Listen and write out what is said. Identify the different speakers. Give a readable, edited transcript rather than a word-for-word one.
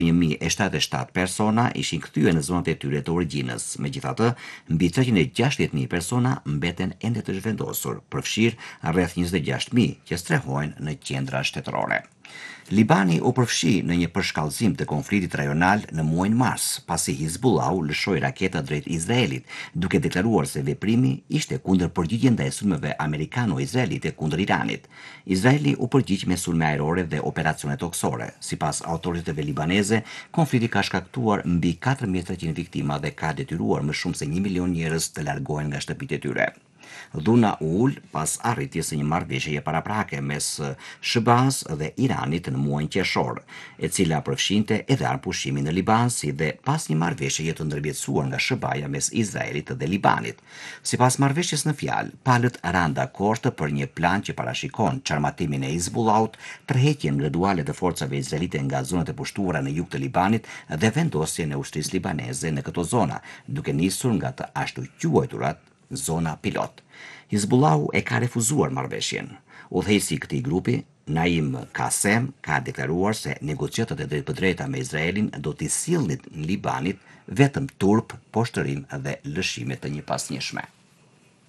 Speaker 1: 1.077 persona ishin kthyer në zonat e tyre të origjinës. Megjithatë, mbi 360.000 persona mbeten ende të zhvendosur, përfshirë rreth 26.000 që strehojnë në qendra shtetërore. Libani u përfshi në një përshkallëzim të konfliktit rajonal në muajin mars, pasi Hizbullahu lëshoi raketa drejt Izraelit, duke deklaruar se veprimi ishte kundër përgjigje ndaj sulmeve amerikano-izraelite kundër Iranit. Izraeli u përgjigj me sulme ajrore dhe operacione toksore. Sipas autoriteteve libaneze, konflikti ka shkaktuar mbi 4.300 viktima dhe ka detyruar më shumë se 1 milion njerëz të largohen nga shtëpitë e tyre. Dhuna u ul pas arritjes së një marrëveshjeje paraprake mes SBA-s dhe Iranit në muajin qershor, e cila përfshinte edhe arpushimin në Liban, si dhe pas një marrëveshjeje të ndërmjetësuar nga SBA-ja mes Izraelit dhe Libanit. Sipas marrëveshjes në fjalë, palët ranë dakord për një plan që parashikon çarmatimin e Hizbullahut, tërheqjen graduale të forcave izraelite nga zonat e pushtuara në jug të Libanit dhe vendosjen e ushtrisë libaneze në këto zona, duke nisur nga të ashtu quajturat zona pilot. Hizbullahu e ka refuzuar marrëveshjen. Udhëheqësi i këtij grupi, Naim Kasem, ka deklaruar se negociatat e drejtpërdrejta me Izraelin do t'i sillnin në Libanit vetëm turp, poshtërim dhe lëshime të njëpasnjëshme.